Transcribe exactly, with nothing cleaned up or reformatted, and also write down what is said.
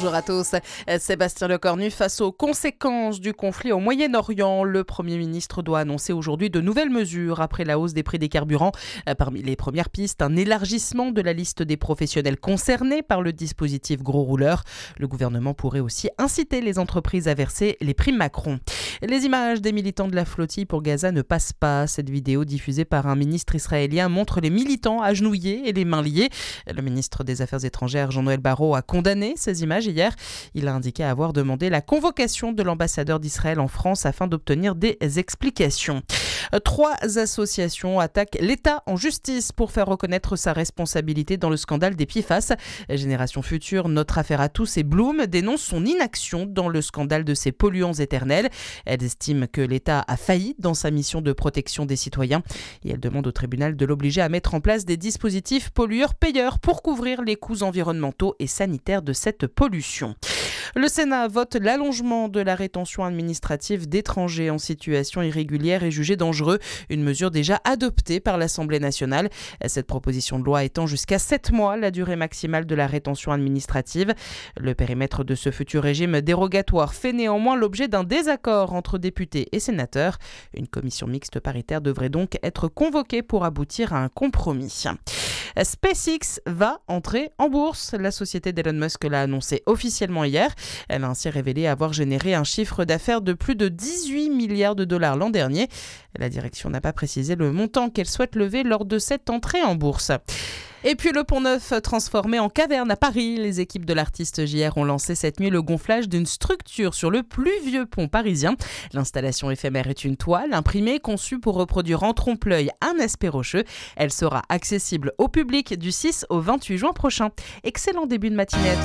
Bonjour à tous. Sébastien Lecornu, face aux conséquences du conflit au Moyen-Orient, le Premier ministre doit annoncer aujourd'hui de nouvelles mesures après la hausse des prix des carburants. Parmi les premières pistes, un élargissement de la liste des professionnels concernés par le dispositif gros rouleur. Le gouvernement pourrait aussi inciter les entreprises à verser les primes Macron. Les images des militants de la flottille pour Gaza ne passent pas. Cette vidéo diffusée par un ministre israélien montre les militants agenouillés et les mains liées. Le ministre des Affaires étrangères, Jean-Noël Barrot, a condamné ces images hier. Il a indiqué avoir demandé la convocation de l'ambassadeur d'Israël en France afin d'obtenir des explications. Trois associations attaquent l'État en justice pour faire reconnaître sa responsabilité dans le scandale des P F A S. Génération Future, Notre Affaire à tous et Bloom dénoncent son inaction dans le scandale de ces polluants éternels. Elles estiment que l'État a failli dans sa mission de protection des citoyens et elles demandent au tribunal de l'obliger à mettre en place des dispositifs pollueurs-payeurs pour couvrir les coûts environnementaux et sanitaires de cette pollution. Le Sénat vote l'allongement de la rétention administrative d'étrangers en situation irrégulière et jugés dangereux, une mesure déjà adoptée par l'Assemblée nationale. Cette proposition de loi étend jusqu'à sept mois la durée maximale de la rétention administrative. Le périmètre de ce futur régime dérogatoire fait néanmoins l'objet d'un désaccord entre députés et sénateurs. Une commission mixte paritaire devrait donc être convoquée pour aboutir à un compromis. SpaceX va entrer en bourse. La société d'Elon Musk l'a annoncé officiellement hier. Elle a ainsi révélé avoir généré un chiffre d'affaires de plus de dix-huit milliards de dollars l'an dernier. La direction n'a pas précisé le montant qu'elle souhaite lever lors de cette entrée en bourse. Et puis le Pont Neuf transformé en caverne à Paris. Les équipes de l'artiste J R ont lancé cette nuit le gonflage d'une structure sur le plus vieux pont parisien. L'installation éphémère est une toile imprimée conçue pour reproduire en trompe-l'œil un aspect rocheux. Elle sera accessible au public du six au vingt-huit juin prochain. Excellent début de matinée.